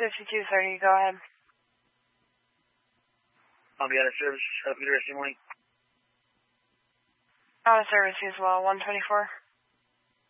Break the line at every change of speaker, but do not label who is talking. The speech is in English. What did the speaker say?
5230, go ahead.
I'll be out of service. Have a good rest of your morning.
Out of service as well, 124.